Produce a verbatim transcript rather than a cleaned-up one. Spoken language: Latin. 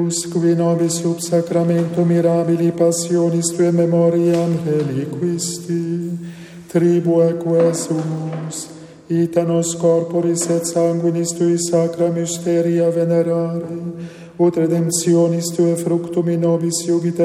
Qui nobis sub sacramento mirabili passionis tue memoriam reliquisti, tribue sumus, ita nos corporis et sanguinis tui sacra mysteria venerare, ut redemptionis tue fructum in nobis iugite